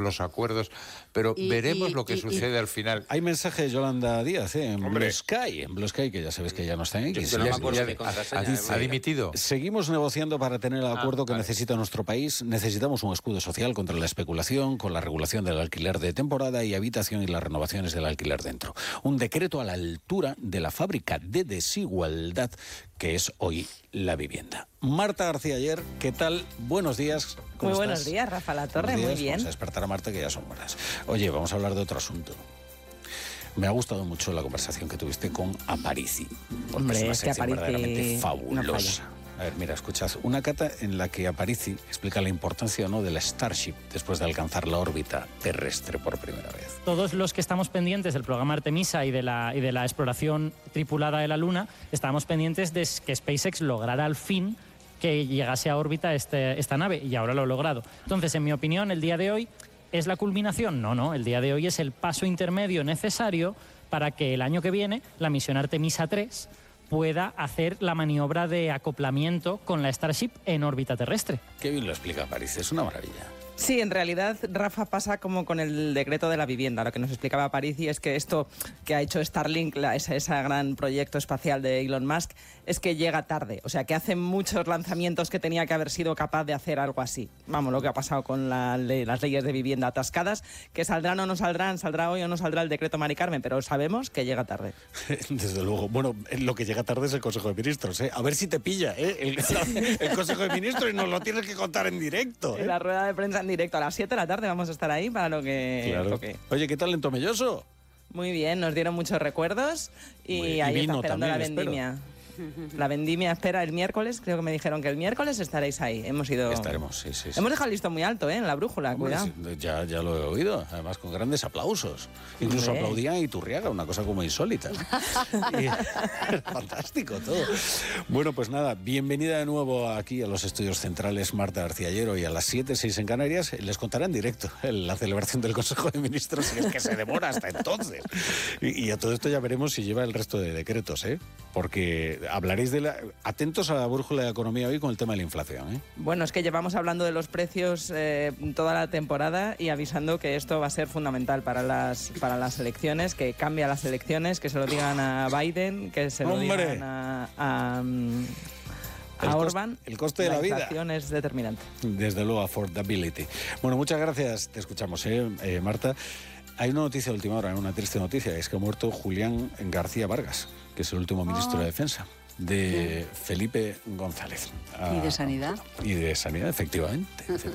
los acuerdos, pero veremos lo que sucede al final. Hay mensaje de Yolanda Díaz, en Blue Sky, que ya sabes que ya no está en X. Ha dimitido. Seguimos negociando para tener el acuerdo que necesita nuestro país. Necesitamos un escudo social contra la especulación, con la regulación del alquiler de temporada y habitación y las renovaciones del alquiler dentro. Un decreto a la altura de la fábrica de desigualdad que es hoy la vivienda. Marta García Aller, ¿qué tal? Buenos días. ¿Cómo muy estás? Buenos días, Rafa La Torre, muy bien. Vamos a despertar a Marta, que ya son horas. Oye, vamos a hablar de otro asunto. Me ha gustado mucho la conversación que tuviste con Aparici. Hombre, es una sección Aparici verdaderamente fabulosa. No, a ver, mira, escuchad, una cata en la que Aparici explica la importancia o no de la Starship después de alcanzar la órbita terrestre por primera vez. Todos los que estamos pendientes del programa Artemisa y de la exploración tripulada de la Luna, estábamos pendientes de que SpaceX lograra al fin que llegase a órbita esta nave, y ahora lo ha logrado. Entonces, en mi opinión, el día de hoy ¿es la culminación? No, el día de hoy es el paso intermedio necesario para que el año que viene la misión Artemisa 3 pueda hacer la maniobra de acoplamiento con la Starship en órbita terrestre. Qué bien lo explica Aparici, es una maravilla. Sí, en realidad, Rafa, pasa como con el decreto de la vivienda. Lo que nos explicaba Aparici es que esto que ha hecho Starlink, ese gran proyecto espacial de Elon Musk, es que llega tarde. O sea, que hace muchos lanzamientos que tenía que haber sido capaz de hacer algo así. Vamos, lo que ha pasado con las leyes de vivienda atascadas, que saldrán o no saldrán, saldrá hoy o no saldrá el decreto Mari Carmen, pero sabemos que llega tarde. Desde luego. Bueno, lo que llega tarde es el Consejo de Ministros, ¿eh? A ver si te pilla, ¿eh? El Consejo de Ministros, y nos lo tienes que contar en directo, ¿eh? En la rueda de prensa en directo a las 7 de la tarde vamos a estar ahí para lo que toque. Oye, ¿qué tal en Tomelloso? Muy bien, nos dieron muchos recuerdos y ahí está esperando la vendimia. La vendimia espera el miércoles, creo que me dijeron que el miércoles estaréis ahí. Estaremos, sí. Hemos dejado el listón muy alto, en la brújula, hombre, cuidado. Ya lo he oído, además con grandes aplausos. Incluso aplaudían a Iturriaga, una cosa como insólita. Fantástico todo. Bueno, pues nada, bienvenida de nuevo aquí a los estudios centrales, Marta García Aller, y a las 7:06 en Canarias les contaré en directo la celebración del Consejo de Ministros, y es que se demora hasta entonces. Y a todo esto ya veremos si lleva el resto de decretos, porque hablaréis atentos a la brújula de economía hoy con el tema de la inflación, Bueno, es que llevamos hablando de los precios toda la temporada y avisando que esto va a ser fundamental para las elecciones, que cambia las elecciones, que se lo digan a Biden, que se lo digan a Orbán. El coste de la vida. La inflación es determinante. Desde luego, affordability. Bueno, muchas gracias, te escuchamos, Marta. Hay una noticia de última hora, una triste noticia, es que ha muerto Julián García Vargas, que es el último ministro de Defensa de Felipe González. ¿Y de Sanidad? Y de Sanidad, efectivamente.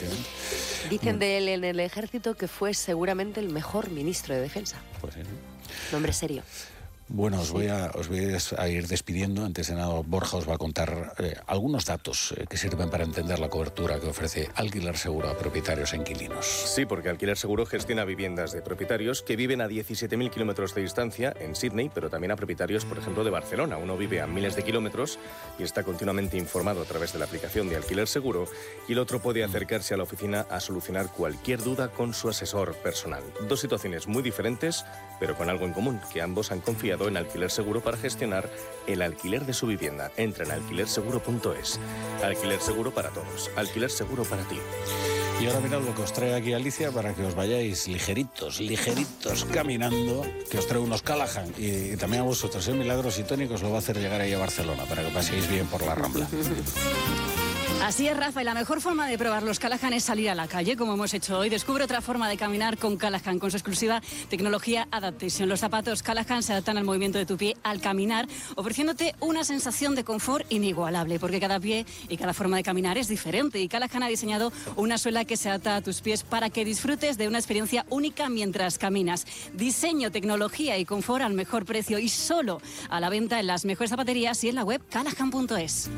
Dicen de él en el ejército que fue seguramente el mejor ministro de Defensa. Pues sí. Nombre serio. Bueno, os voy a ir despidiendo. Antes de nada, Borja os va a contar algunos datos que sirven para entender la cobertura que ofrece Alquiler Seguro a propietarios e inquilinos. Sí, porque Alquiler Seguro gestiona viviendas de propietarios que viven a 17.000 kilómetros de distancia en Sydney, pero también a propietarios, por ejemplo, de Barcelona. Uno vive a miles de kilómetros y está continuamente informado a través de la aplicación de Alquiler Seguro, y el otro puede acercarse a la oficina a solucionar cualquier duda con su asesor personal. Dos situaciones muy diferentes, pero con algo en común, que ambos han confiado en Alquiler Seguro para gestionar el alquiler de su vivienda. Entra en alquilerseguro.es. Alquiler Seguro para todos. Alquiler Seguro para ti. Y ahora mirad lo que os trae aquí Alicia para que os vayáis ligeritos caminando, que os trae unos Callahan, y también a vosotros, Milagros y Tony, que os lo va a hacer llegar ahí a Barcelona para que paséis bien por la Rambla. Así es, Rafa, y la mejor forma de probar los Callahan es salir a la calle, como hemos hecho hoy. Descubre otra forma de caminar con Callahan, con su exclusiva tecnología Adaptation. Los zapatos Callahan se adaptan al movimiento de tu pie al caminar, ofreciéndote una sensación de confort inigualable, porque cada pie y cada forma de caminar es diferente, y Callahan ha diseñado una suela que se adapta a tus pies para que disfrutes de una experiencia única mientras caminas. Diseño, tecnología y confort al mejor precio, y solo a la venta en las mejores zapaterías y en la web callahan.es.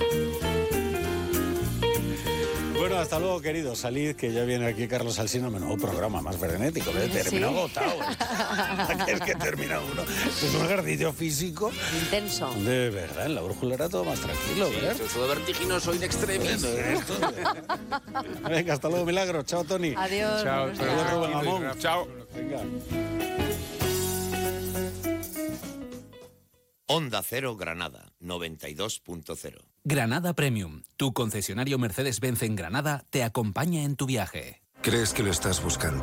Bueno, hasta luego, queridos. Salid, que ya viene aquí Carlos Alsina, menudo programa más frenético. Termina agotado. Es que termina uno. Es un ejercicio físico. Intenso. De verdad, en la brújula era todo más tranquilo, ¿verdad? Yo soy vertiginoso y de extremis. Venga, hasta luego, Milagros. Chao, Tony. Adiós. Chao. Adiós, Rubén Ramón. Chao. Venga. Onda Cero Granada, 92.0. Granada Premium, tu concesionario Mercedes-Benz en Granada, te acompaña en tu viaje. ¿Crees que lo estás buscando?